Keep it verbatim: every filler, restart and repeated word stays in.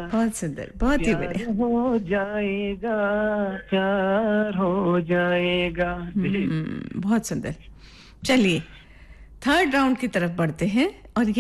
बहुत सुंदर, बहुत ही प्यार बढ़िया। हो जाएगा, प्यार हो जाएगा। जी। हम्म, बहुत सुंदर। चलिए थर्ड राउंड की तरफ बढ़ते हैं और